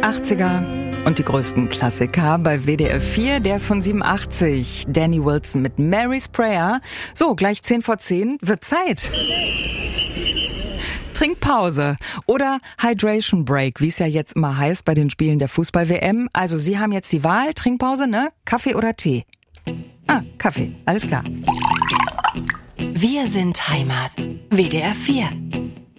80er und die größten Klassiker bei WDR 4, der ist von 87. Danny Wilson mit Mary's Prayer. So, gleich 10 vor 10, wird Zeit. Trinkpause oder Hydration Break, wie es ja jetzt immer heißt bei den Spielen der Fußball-WM. Also Sie haben jetzt die Wahl, Trinkpause, ne? Kaffee oder Tee? Kaffee, alles klar. Wir sind Heimat. WDR 4.